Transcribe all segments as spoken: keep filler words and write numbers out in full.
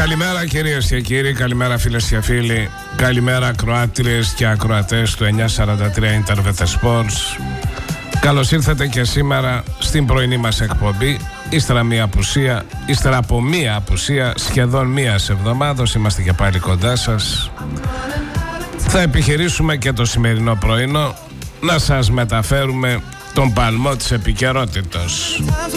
Καλημέρα κυρίες και κύριοι, καλημέρα φίλες και φίλοι, καλημέρα ακροάτριες και ακροατές του εννιακόσια σαράντα τρία Intervete Sports. Καλώς ήρθατε και σήμερα στην πρωινή μας εκπομπή. Ύστερα μία απουσία, ύστερα από μία απουσία σχεδόν μίας εβδομάδος, είμαστε και πάλι κοντά σας. Θα επιχειρήσουμε και το σημερινό πρωινό να σας μεταφέρουμε τον παλμό της επικαιρότητος.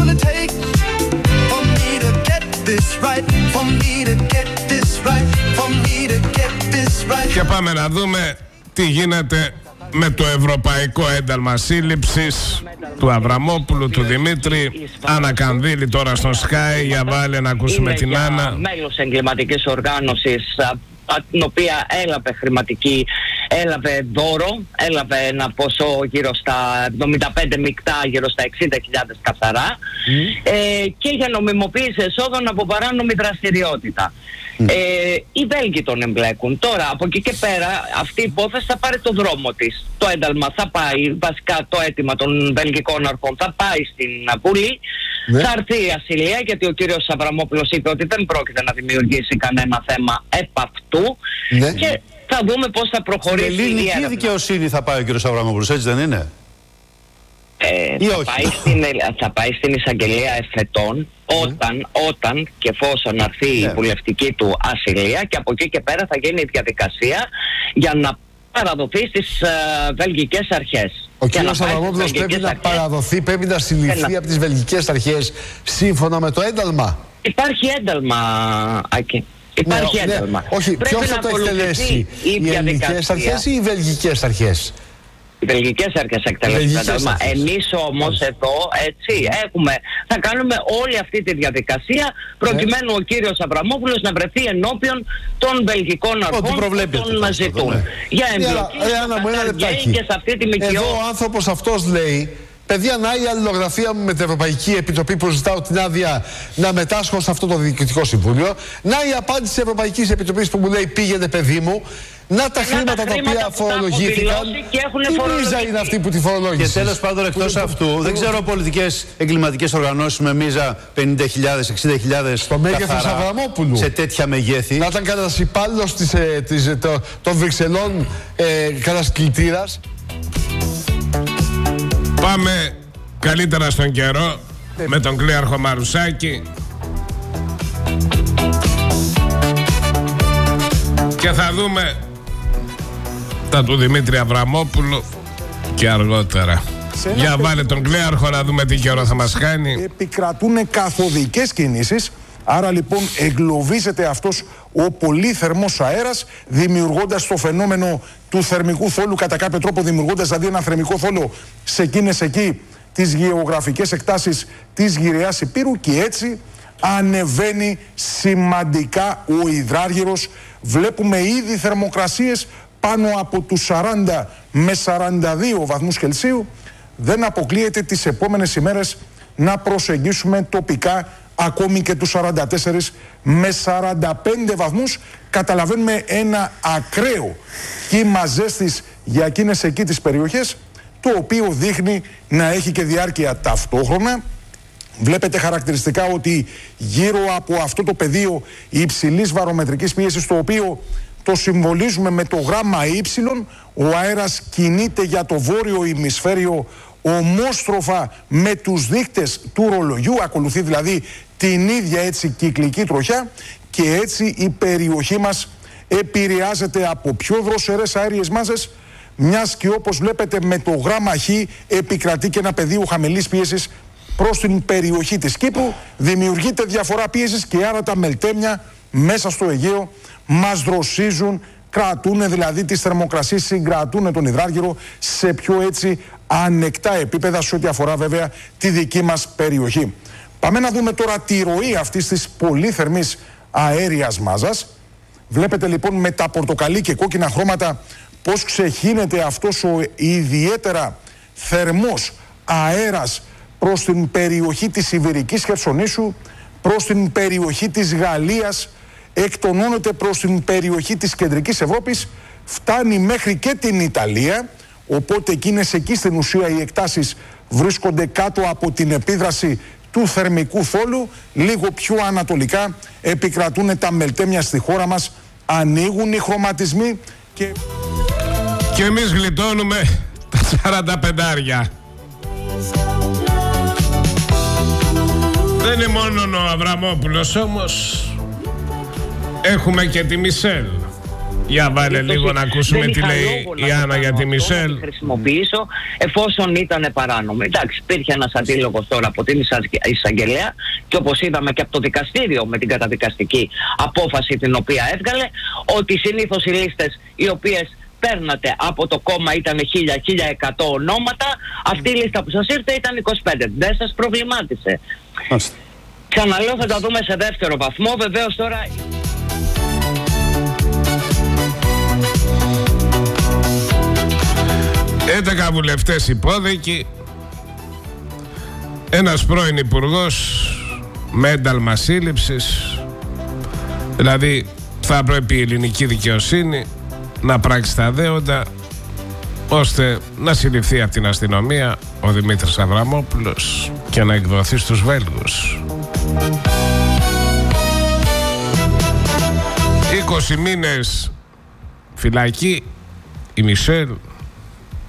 Και πάμε να δούμε τι γίνεται με το Ευρωπαϊκό Ένταλμα Σύλληψης του Αβραμόπουλου, του Δημήτρη. Άννα Κανδύλη τώρα στο Sky. Για βάλε να ακούσουμε είναι την Άννα. Μέλος εγκληματικής οργάνωσης, την οποία έλαβε χρηματική, έλαβε δώρο, έλαβε ένα ποσό γύρω στα εβδομήντα πέντε μεικτά, γύρω στα εξήντα χιλιάδες καθαρά, mm. ε, και για νομιμοποίηση εσόδων από παράνομη δραστηριότητα. Mm. Ε, οι Βέλγοι τον εμπλέκουν. Τώρα από εκεί και πέρα αυτή η υπόθεση θα πάρει το δρόμο της. Το ένταλμα θα πάει, βασικά το αίτημα των βελγικών αρχών θα πάει στην Βουλή. Ναι. Θα έρθει η ασυλία, γιατί ο κύριος Αβραμόπουλος είπε ότι δεν πρόκειται να δημιουργήσει κανένα θέμα επ' αυτού. Ναι. Και θα δούμε πώς θα προχωρήσει η έρευνα. Ελληνική δικαιοσύνη θα πάει ο κύριος Αβραμόπουλος, έτσι δεν είναι? Ε, θα, πάει στην, θα πάει στην εισαγγελία εφετών, mm. όταν, όταν και εφόσον αρθεί yeah. η βουλευτική του ασυλία, και από εκεί και πέρα θα γίνει η διαδικασία για να παραδοθεί στις uh, βελγικές αρχές. Ο κύριος Αβραμόπουλος πρέπει να αρχές. παραδοθεί, πρέπει να συλληφθεί να... από τις βελγικές αρχές σύμφωνα με το ένταλμα. Υπάρχει ένταλμα, Άκη. Υπάρχει ναι, ένταλμα. Ναι. Όχι, ποιος θα το εκτελέσει, οι ελληνικές αρχές ή οι βελγικές αρχές? Οι βελγικές αρχές εκτελέσουν το ένταλμα. Εμείς όμως εδώ, έτσι, έχουμε, θα κάνουμε όλη αυτή τη διαδικασία προκειμένου yeah. ο κύριος Αβραμόπουλος να βρεθεί ενώπιον των βελγικών αρχών που τον ζητούν. Ναι. Για εμπλοκή και σε αυτή τη μικιό. Εδώ ο άνθρωπος αυτός λέει: παιδιά, να η αλληλογραφία μου με την Ευρωπαϊκή Επιτροπή που ζητάω την άδεια να μετάσχω σε αυτό το Διοικητικό Συμβούλιο. Να η απάντηση της Ευρωπαϊκής Επιτροπής που μου λέει: πήγαινε, παιδί μου. Να τα χρήματα τα, τα οποία φορολογήθηκαν. Τι μίζα είναι αυτή που τη φορολόγησε? Και τέλος πάντων, εκτός αυτού, δεν ξέρω πολιτικές εγκληματικές οργανώσεις με μίζα πενήντα χιλιάδες, εξήντα χιλιάδες στο μέγεθος Αβραμόπουλου, σε τέτοια μεγέθη. Να ήταν κανένας υπάλληλος ε, το, των Βρυξελών, ε, κανένας κλητήρας. Πάμε καλύτερα στον καιρό με τον κλέαρχο Μαρουσάκη. Και θα δούμε τα του Δημήτρη Αβραμόπουλου και αργότερα. Για βάλε τον κλέαρχο να δούμε τι καιρό θα μας κάνει. Επικρατούν καθοδικές κινήσεις. Άρα λοιπόν εγκλωβίζεται αυτός ο πολύ θερμός αέρας, δημιουργώντας το φαινόμενο του θερμικού θόλου, κατά κάποιο τρόπο δημιουργώντας δηλαδή ένα θερμικό θόλο σε εκείνες εκεί τις γεωγραφικές εκτάσεις της γυραίας Υπήρου, και έτσι ανεβαίνει σημαντικά ο υδράργυρος. Βλέπουμε ήδη θερμοκρασίες πάνω από τους σαράντα με σαράντα δύο βαθμούς Κελσίου. Δεν αποκλείεται τις επόμενες ημέρες να προσεγγίσουμε τοπικά ακόμη και τους σαράντα τέσσερα με σαράντα πέντε βαθμούς. Καταλαβαίνουμε ένα ακραίο κύμα ζέστης για εκείνες εκεί τις περιοχές, το οποίο δείχνει να έχει και διάρκεια ταυτόχρονα. Βλέπετε χαρακτηριστικά ότι γύρω από αυτό το πεδίο υψηλής βαρομετρικής πίεσης, το οποίο το συμβολίζουμε με το γράμμα Y, ο αέρας κινείται για το βόρειο ημισφαίριο ομόστροφα με τους δείκτες του ρολογιού, ακολουθεί δηλαδή την ίδια έτσι κυκλική τροχιά, και έτσι η περιοχή μας επηρεάζεται από πιο δροσερές αέριες μάζες, μιας και όπως βλέπετε με το γράμμα Χ επικρατεί και ένα πεδίο χαμηλής πίεσης προς την περιοχή της Κύπρου. Δημιουργείται διαφορά πίεσης και άρα τα μελτέμια μέσα στο Αιγαίο μας δροσίζουν, κρατούν δηλαδή τις θερμοκρασίες, συγκρατούν τον υδράργυρο σε πιο έτσι ανεκτά επίπεδα σε ό,τι αφορά βέβαια τη δική μας περιοχή. Πάμε να δούμε τώρα τη ροή αυτής της πολύ θερμής αέριας μάζας. Βλέπετε λοιπόν με τα πορτοκαλί και κόκκινα χρώματα πώς ξεχύνεται αυτός ο ιδιαίτερα θερμός αέρας προς την περιοχή της Ιβηρικής Χερσονήσου, προς την περιοχή της Γαλλίας, εκτονώνεται προς την περιοχή της Κεντρικής Ευρώπης, φτάνει μέχρι και την Ιταλία, οπότε εκείνες εκεί στην ουσία οι εκτάσεις βρίσκονται κάτω από την επίδραση του θερμικού θόλου. Λίγο πιο ανατολικά επικρατούν τα μελτέμια στη χώρα μας, ανοίγουν οι χρωματισμοί και... Και εμείς γλιτώνουμε τα σαράντα πεντάρια. Δεν είναι μόνο ο Αβραμόπουλος όμως. Έχουμε και τη Μισελ. Για βάλε λίγο να ακούσουμε τι λέει η Άννα για τη Μισελ. Να χρησιμοποιήσω εφόσον ήταν παράνομη. Εντάξει, υπήρχε ένας αντίλογος τώρα από την εισαγγελέα και όπως είδαμε και από το δικαστήριο με την καταδικαστική απόφαση την οποία έβγαλε, ότι συνήθως οι λίστες οι οποίες παίρνατε από το κόμμα ήταν χίλια με χίλια εκατό ονόματα, αυτή η λίστα που σας ήρθε ήταν είκοσι πέντε. Δεν σας προβλημάτισε. Ξαναλέω, θα τα δούμε σε δεύτερο βαθμό. Βεβαίως τώρα... έντεκα βουλευτές υπόδικοι, ένας πρώην υπουργός με ένταλμα σύλληψης. Δηλαδή θα πρέπει η ελληνική δικαιοσύνη να πράξει τα δέοντα ώστε να συλληφθεί από την αστυνομία ο Δημήτρης Αβραμόπουλος και να εκδοθεί στους Βέλγους. είκοσι μήνες φυλακή η Μισελ.